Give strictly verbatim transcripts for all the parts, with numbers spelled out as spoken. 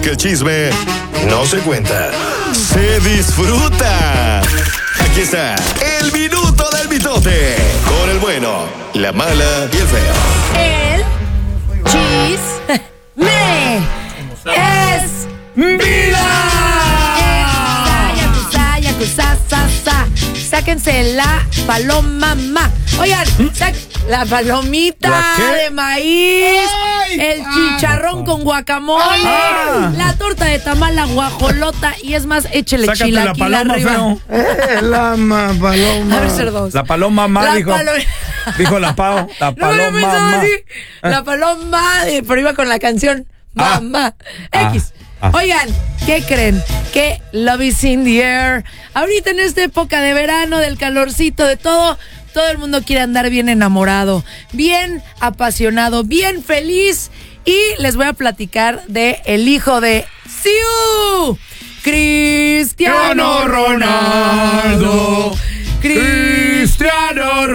Porque el chisme no se cuenta, se disfruta. Aquí está el minuto del mitote. Con el bueno, la mala y el feo. El chisme es vida. Sáquense la paloma, ma. Oigan, sac la palomita ¿La de maíz, ¡ay! el chicharrón ah, con guacamole, ah, la torta de tamal, la guajolota y es más, échele chilaquil arriba. Eh, la ma, paloma. A ver, cerdos. La paloma ma, la dijo. Palo... Dijo la Pau. La paloma no, ma. Así. La paloma, eh, pero iba con la canción mamá. Ah, X. Ah. Oigan, ¿qué creen? Que love is in the air. Ahorita en esta época de verano, del calorcito, de todo, todo el mundo quiere andar bien enamorado, bien apasionado, bien feliz. Y les voy a platicar de el hijo de Siu, Cristiano Ronaldo. Cristiano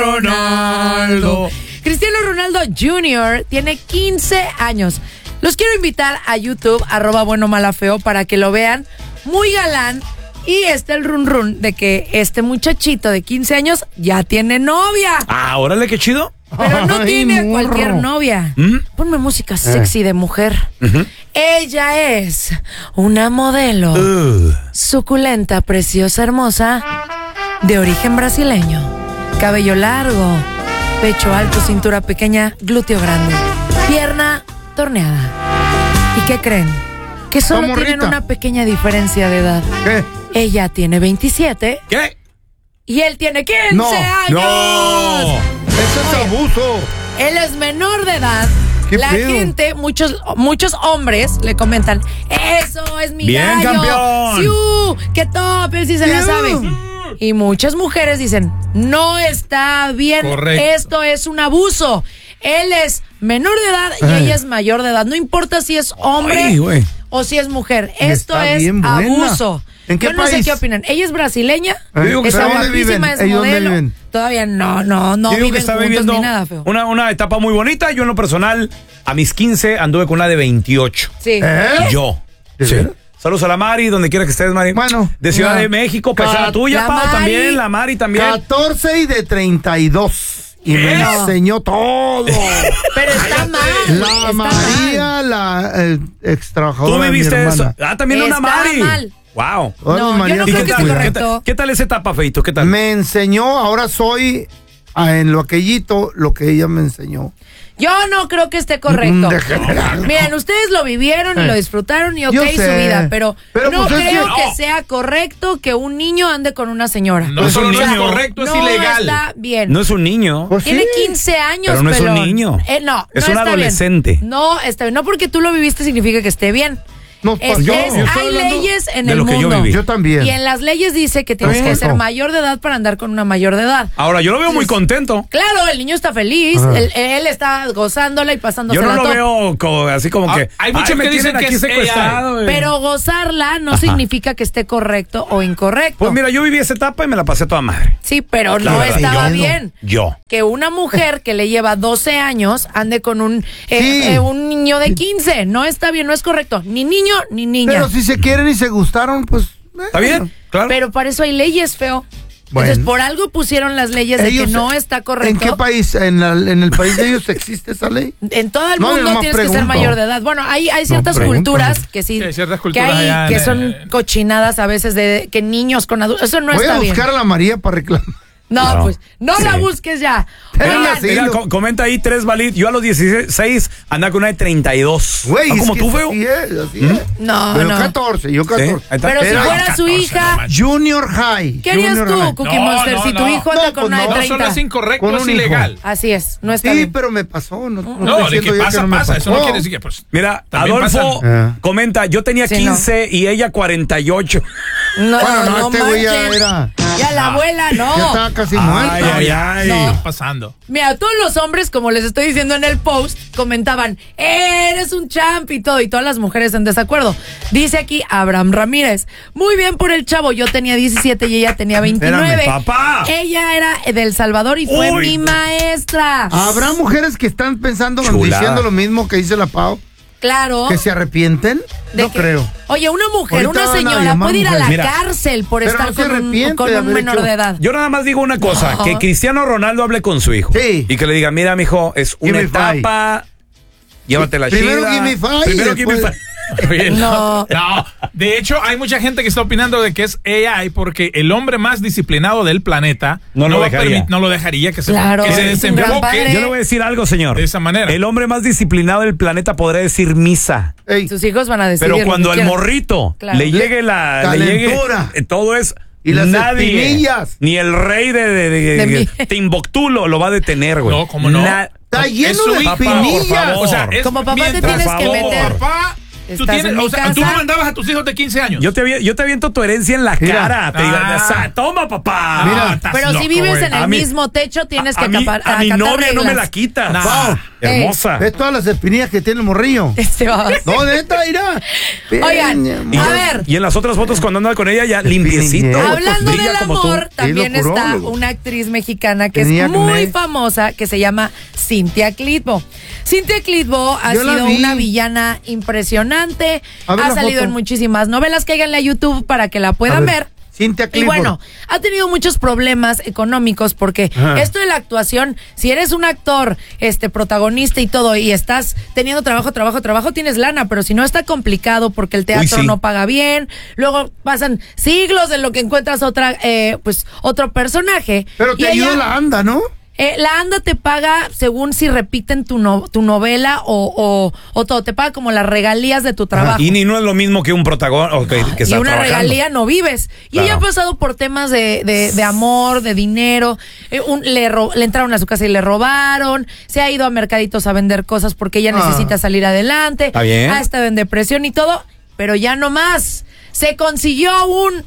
Ronaldo. Cristiano Ronaldo junior tiene quince años. Los quiero invitar a YouTube, arroba bueno mala feo, para que lo vean. Muy galán. Y está el run run de que este muchachito de quince años ya tiene novia. Ah, órale, qué chido. Pero no Ay, tiene morro. cualquier novia. ¿Mm? Ponme música sexy eh. de mujer. Uh-huh. Ella es una modelo uh. suculenta, preciosa, hermosa, de origen brasileño. Cabello largo, pecho alto, cintura pequeña, glúteo grande, pierna torneada. ¿Y qué creen? Que solo tienen una pequeña diferencia de edad. ¿Qué? Ella tiene veintisiete. ¿Qué? Y él tiene quince no, años. ¡No! Eso es abuso. Él es menor de edad. La pedo? gente, muchos muchos hombres le comentan, eso es mi Bien, gallo. campeón. ¡Siu! ¡Qué top! Él sí se la sabe. Y muchas mujeres dicen, no está bien. Correcto. Esto es un abuso. Él es menor de edad y Ay. ella es mayor de edad. No importa si es hombre Ay, o si es mujer. Esto Está es bien buena. abuso. ¿En qué Yo no país? sé qué opinan. Ella es brasileña. Yo digo que Está ¿dónde guapísima, viven? es ¿Ellos dónde modelo. viven? Todavía no, no, no Yo digo viven que está juntos viviendo ni nada, feo. una, una etapa muy bonita. Yo en lo personal, a mis quince anduve con una de veintiocho. Sí. ¿Eh? Yo. ¿De Sí. veras? Saludos a la Mari, donde quiera que estés, Mari. Bueno. De Ciudad la- de México, paisana Ca- tuya, la Pau, Mari. también. La Mari también. catorce y de treinta y dos. Y ¿Qué? me No. enseñó todo. Pero está mal. La está María, mal. la eh, ex ¿Tú trabajadora de mi viviste eso? hermana. Ah, también una Está Mari. mal. Wow. Todas No, mis yo Marías no ¿Y creo qué que son esté tal, tuyas. qué, correcto. tal, qué tal esa etapa, Feito? ¿Qué tal? Me enseñó, ahora soy ah, en lo aquellito, lo que ella me enseñó. Yo no creo que esté correcto. Un degenerado. Miren, ustedes lo vivieron y lo disfrutaron y ok Yo su sé. vida, pero, Pero, no pues, es creo que- que sea correcto que un niño ande con una señora. No, solo no es correcto, es no ilegal. está bien. No es un niño. Pues Tiene sí. quince años, Pero no es un pelón. niño. Eh, no, Es no un está adolescente. bien. No, está bien. No porque tú lo viviste significa que esté bien. No, Es- pues yo, es- yo estoy hay hablando leyes en de el lo que yo mundo. viví. Yo también. Y en las leyes dice que tienes que Correcto. ser mayor de edad para andar con una mayor de edad. Ahora, yo lo veo muy contento. Claro, el niño está feliz, Ajá. él, él está gozándola y pasándose Yo no la lo top. veo como, así como que. hay muchos "Ay, me que dicen tienen que aquí es secuestrado, güey". Pero gozarla no significa que esté correcto o incorrecto. Pues mira, yo viví esa etapa y me la pasé a toda madre. Sí, pero no Claro. estaba Yo no. bien. Yo. Que una mujer que le lleva doce años ande con un, eh, Sí. eh, un niño de quince. No está bien, no es correcto. Ni niño ni niña. Pero si se quieren y se gustaron, pues. eh, ¿Está bien? Claro. Pero para eso hay leyes, feo. Bueno. Entonces, por algo pusieron las leyes de que Ellos- no está correcto. ¿En qué país? ¿En, la- en el país de ellos existe esa ley? En todo el No, yo mundo nomás tienes que ser pregunto. mayor de edad. Bueno, hay, hay ciertas pregunto. culturas que sí, Sí, hay ciertas que, culturas hay, allá en- que son en- cochinadas a veces de que niños con adultos. Eso no Voy está a bien. buscar a la María para reclamar. No, No. pues no Sí. la busques ya. Pero Oigan, así- Mira, lo- co- comenta ahí tres valid. Yo a los dieciséis andaba con una de treinta y dos. Güey, ¿Ah, es como que tú, así feo? es, así es. No, Pero no. catorce, yo catorce. Sí, ahí está. Pero si Era fuera su catorce, hija, no manches. Junior High. ¿qué harías Junior tú, High. Cookie No, Monster, no, si tu no. hijo anda No, con pues una de no. No treinta? solo es incorrecto, Con es un hijo. ilegal. Así es, no está Sí, bien. pero me pasó. No, no, No, estoy de que diciendo yo pasa, no me pasa. Eso no pasó. quiere decir que, pues. Mira, También Adolfo pasan. Ah. comenta, yo tenía Sí, quince y ella cuarenta y ocho. No, Bueno, no, no este güey ya manches. era- Ya la abuela, no. Ya estaba casi Ay, muerta. ay, ay. No. Está pasando. Mira, todos los hombres, como les estoy diciendo en el post, comentaban, eres un champ y todo, y todas las mujeres en desacuerdo. Dice aquí Abraham Ramírez, muy bien por el chavo, yo tenía diecisiete y ella tenía veintinueve. Espérame, papá. Ella era de El Salvador y fue Uy. mi maestra. Habrá mujeres que están pensando, Chulada. diciendo lo mismo que dice la Pau. Claro. ¿Que se arrepienten? No que, creo. Oye, una mujer, Ahorita una señora puede ir a la Mira, cárcel por estar no con, un, con un menor hecho. de edad. Yo nada más digo una cosa, no. que Cristiano Ronaldo hable con su hijo. Sí. Y que le diga, mira, mijo, es una etapa, llévatela chida. Primero give me five. Primero give me five. No. no, de hecho hay mucha gente que está opinando de que es A I porque el hombre más disciplinado del planeta no, no, lo, dejaría. no lo dejaría que se, claro, que se desenfoque. Yo le voy a decir algo, señor. De esa manera. El hombre más disciplinado del planeta podrá decir misa. Ey. Sus hijos van a decir. Pero cuando al morrito claro. le llegue la calentura, le llegue, todo es y las nadie, espinillas. Ni el rey de, de, de, de, de Timbuktu lo, lo va a detener, güey. No, ¿cómo no? Na, Está lleno de espinillas. O sea, es, como papá te tienes favor. que meter. Papá, Tú, tienes, o sea, tú mandabas a tus hijos de quince años. Yo te, yo te aviento tu herencia en la Mira. cara. Te digo, ah. toma, papá. Mira, pero loco, si vives wey. en el mí, mismo techo, tienes a, que acapar. A, a mi novia reglas. no me la quitas. Nah. Wow. Hermosa. ¿Ves todas las espinillas que tiene el morrillo? Este va. No, neta, irá. Oigan, y, a ver. Y en las otras fotos cuando andaba con ella ya limpiecito. Hablando del amor, también sí, está una actriz mexicana que Tenía es muy que... famosa, que se llama Cynthia Clitbo. Cynthia Clitbo ha Yo sido una villana impresionante. Ha salido foto. en muchísimas novelas. Cáiganle a YouTube para que la puedan ver. ver. Cynthia Clitbo. Y bueno, ha tenido muchos problemas económicos porque Ajá. esto de la actuación, si eres un actor, este protagonista y todo, y estás teniendo trabajo, trabajo, trabajo, tienes lana, pero si no está complicado porque el teatro Uy, sí. no paga bien, luego pasan siglos en lo que encuentras otra, eh, pues otro personaje. Pero te ayuda la anda, ¿no? Eh, la ANDA te paga según si repiten tu no, tu novela o, o, o todo, te paga como las regalías de tu trabajo. Ajá. Y ni no es lo mismo que un protagonista que, que está y una trabajando. regalía no vives. Y claro. ella ha pasado por temas de, de, de amor, de dinero, eh, un, le, ro, le entraron a su casa y le robaron, se ha ido a mercaditos a vender cosas porque ella ah. necesita salir adelante, ¿Está bien? ha estado en depresión y todo, pero ya no más. Se consiguió un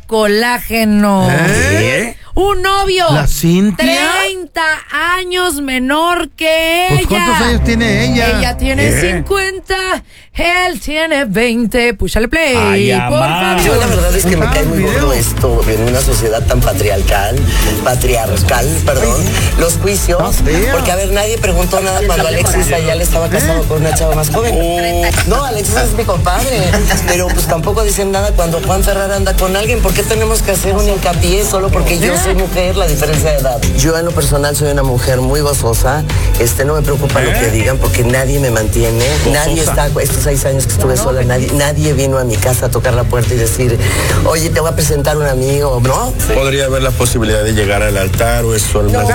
colágeno. ¿Eh? Un novio. ¿La Cynthia? treinta años menor que pues ella. ¿Cuántos años tiene ella? Ella tiene ¿Eh? cincuenta, él tiene veinte. Púchale play, Ay, por favor. Yo la verdad es que me cae muy gordo esto en una sociedad tan patriarcal, patriarcal, perdón. Los juicios, porque a ver, nadie preguntó nada cuando Alexis allá le estaba casado con una chava más joven. No, Alexis es mi compadre, pero pues tampoco dicen nada cuando Juan Ferrer anda con alguien. ¿Por qué tenemos que hacer un hincapié solo porque yo soy mujer, la diferencia de edad? Yo en lo personal soy una mujer muy gozosa, este no me preocupa ¿Eh? lo que digan porque nadie me mantiene, gozosa. Nadie está, estos seis años que estuve sola, nadie, nadie vino a mi casa a tocar la puerta y decir, oye, te voy a presentar un amigo, ¿no? ¿Podría haber la posibilidad de llegar al altar o eso? No,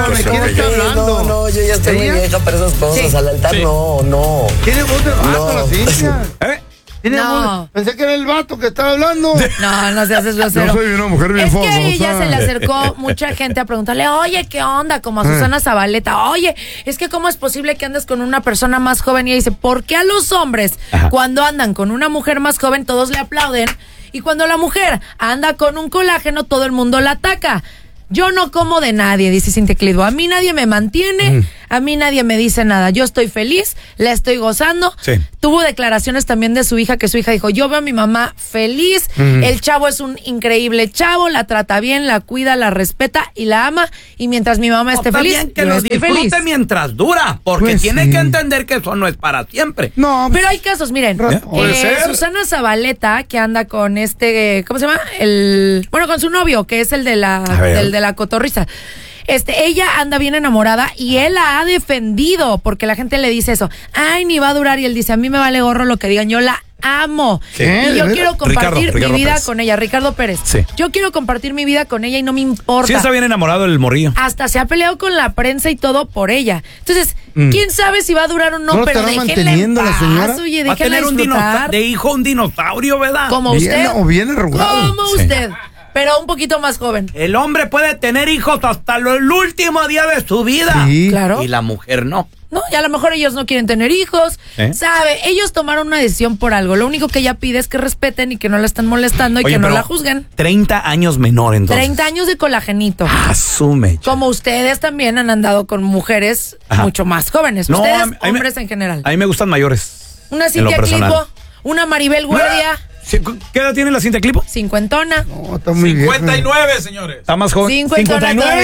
no, no, yo ya estoy muy vieja para esas cosas, sí. al altar sí. no, no. ¿Tiene voz de vato no. la Cynthia? ¿Eh? No. Pensé que era el vato que estaba hablando. No, no se hace grosero. Yo soy una mujer bien Es famosa. que a ella se le acercó mucha gente a preguntarle, oye, ¿qué onda? Como a Susana Zabaleta. Oye, es que ¿cómo es posible que andes con una persona más joven? Y ella dice, ¿por qué a los hombres, Ajá. cuando andan con una mujer más joven, todos le aplauden? Y cuando la mujer anda con un colágeno, todo el mundo la ataca. Yo no como de nadie, dice Cynthia Clitbo. A mí nadie me mantiene, mm. a mí nadie me dice nada. Yo estoy feliz, la estoy gozando. Sí. Tuvo declaraciones también de su hija, que su hija dijo, yo veo a mi mamá feliz, mm. el chavo es un increíble chavo, la trata bien, la cuida, la respeta y la ama. Y mientras mi mamá esté no, feliz, bien que yo lo estoy disfrute feliz. Mientras dura, porque pues tiene sí. que entender que eso no es para siempre. No, pero hay casos, miren, ¿Eh? eh, Susana Zabaleta, que anda con este, ¿cómo se llama? El, bueno, con su novio, que es el de la, el de la cotorriza. Este, ella anda bien enamorada y él la ha defendido porque la gente le dice eso. Ay, ni va a durar. Y él dice, a mí me vale gorro lo que digan, yo la amo. Sí. Y yo quiero compartir Ricardo, Ricardo mi vida Pérez. con ella. Ricardo Pérez. Sí. Yo quiero compartir mi vida con ella y no me importa. Sí está bien enamorado el morrillo. Hasta se ha peleado con la prensa y todo por ella. Entonces, mm. quién sabe si va a durar o no, ¿No pero déjenla en paz, la señora? Oye, va a tener un disfrutar. de hijo un dinosaurio, ¿verdad? Como bien, usted. O bien arrugado. Como sí. usted. Pero un poquito más joven. El hombre puede tener hijos hasta el último día de su vida. Sí. Claro. Y la mujer no. No, y a lo mejor ellos no quieren tener hijos. ¿Eh? ¿Sabe? Ellos tomaron una decisión por algo. Lo único que ella pide es que respeten y que no la están molestando y Oye, que no la juzguen. treinta años menor, entonces. treinta años de colagenito. Asume. Como ustedes también han andado con mujeres Ajá. mucho más jóvenes. No, ustedes, a mí, hombres me, en general. A mí me gustan mayores. Una Cynthia Clitbo, una Maribel Guardia. ¿Qué edad tiene la Cynthia Clitbo? Cincuentona. No, está muy cincuenta y nueve, señores. Está más joven. Cincuentona todavía.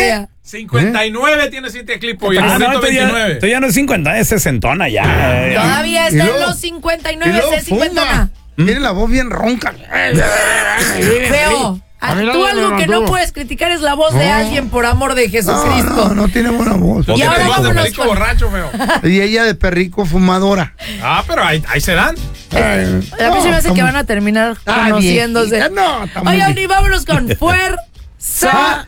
cincuenta y nueve ¿Eh? Tiene Cintia Clipo y el Ah, no, ciento esto ya, veintinueve. esto ya no es cincuenta, es sesentona ya. ya. Todavía está en los cincuenta y nueve, es cincuenta. Tiene la voz bien ronca. Feo. A mí no Tú me algo que mató. no puedes criticar es la voz de alguien, por amor de Jesucristo. No, no, no tiene buena voz. Y ahora Voz de vámonos perico con- borracho, feo. Y ella de perrico fumadora. Ah, pero ahí, ahí se dan. Ay, A mí se me hace no, que está van a terminar Ah, conociéndose. viejita, no, está muy Oigan, bien. y vámonos con Fuerza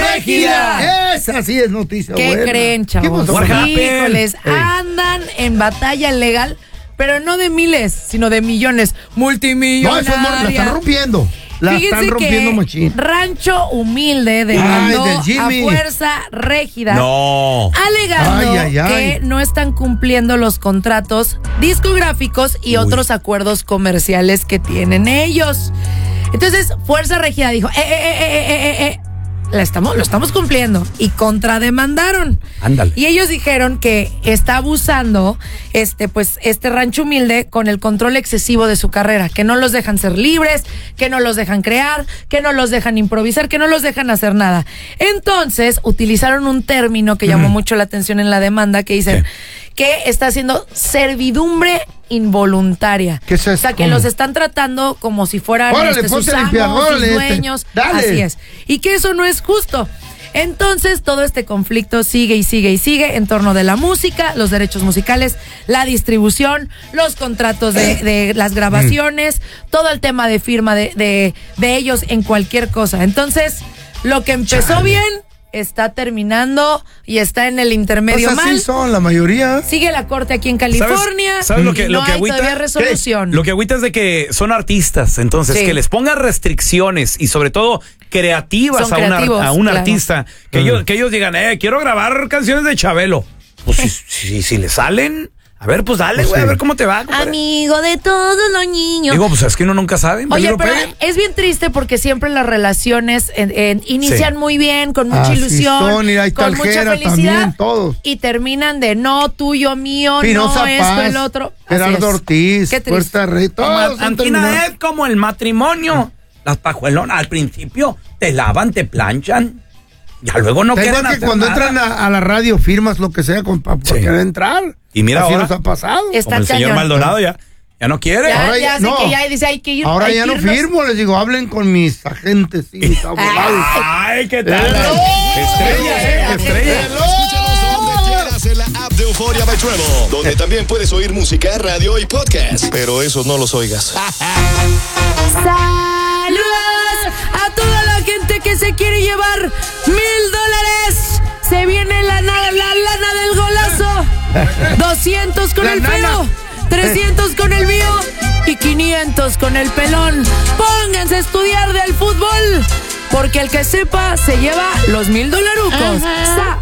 Régida. Esa sí es noticia ¿Qué buena. creen, ¿Qué chavos? pasó? What happened? Híjoles, andan en batalla legal, pero no de miles, sino de millones. No, Multimillonarias. eso no, la están rompiendo. La Fíjense están rompiendo que machín. Rancho Humilde demandó Ay, del a Jimmy. Fuerza Régida, No. alegando Ay, ay, ay. que no están cumpliendo los contratos discográficos y otros acuerdos comerciales que tienen ellos. Entonces, Fuerza Régida dijo, eh, eh, eh, eh, eh, eh, eh, la estamos, lo estamos cumpliendo, y contrademandaron. Ándale. Y ellos dijeron que está abusando este, pues, este Rancho Humilde con el control excesivo de su carrera, que no los dejan ser libres, que no los dejan crear, que no los dejan improvisar, que no los dejan hacer nada. Entonces, utilizaron un término que llamó mucho la atención en la demanda, que dicen que está haciendo servidumbre involuntaria. ¿Qué es eso? O sea, que ¿Cómo? los están tratando como si fueran Órale, este, sus ponte a amos, limpiar, sus órale, este. dueños. Dale. Así es. Y que eso no es justo. Entonces, todo este conflicto sigue y sigue y sigue en torno de la música, los derechos musicales, la distribución, los contratos de, de las grabaciones, todo el tema de firma de, de, de ellos en cualquier cosa. Entonces, lo que empezó bien está terminando y está en el intermedio Pues así mal. son la mayoría. Sigue la corte aquí en California. ¿Sabes, sabes lo que, y lo no que hay agüita? todavía resolución. Lo que agüita es de que son artistas, entonces Sí. que les pongan restricciones y sobre todo creativas Son a, un ar- creativos, a un claro. artista. Que, ellos, que ellos digan, eh, quiero grabar canciones de Chabelo. Pues si, si, si le salen, a ver, pues dale, güey, Sí. a ver cómo te va, compadre. Amigo de todos los niños. Digo, pues es que uno nunca sabe. Oye, peligro pero pegue. es bien triste porque siempre las relaciones en- en- inician Sí. muy bien, con mucha Así ilusión, son, y ahí está con el mucha Jera felicidad, también, todos. y terminan de no, tuyo, mío, Pinoza no, esto, Paz, el otro. Así Gerardo es. Ortiz, Qué triste. Fuerza Rey, Como todos han Antina terminado. es como el matrimonio. Las pajuelonas al principio te lavan, te planchan. Ya luego no Da quieren igual que hacer cuando nada. entran a, a la radio firmas lo que sea con, para Sí. querer entrar. Y mira Así ahora. nos ha pasado. Está Como el señor cañón. Maldonado ya, ya no quiere. Ya, Ahora ya ya- sé no. que ya dice, hay que ir. Ahora hay ya que no irnos. firmo, les digo, hablen con mis agentes y mis abogados. Ay, ¿qué tal? Hello. Estrella, eh, estrella. Escúchanos donde quieras en la app de Euforia by Trevo, donde también puedes oír música, radio y podcast. Pero esos no los oigas. Saludos a toda la gente que se quiere llevar mil dólares. Se viene la, na- la lana del golazo. doscientos con La el nana. feo. trescientos con el mío. Y quinientos con el pelón. Pónganse a estudiar del fútbol. Porque el que sepa se lleva los mil dolarucos. Sa-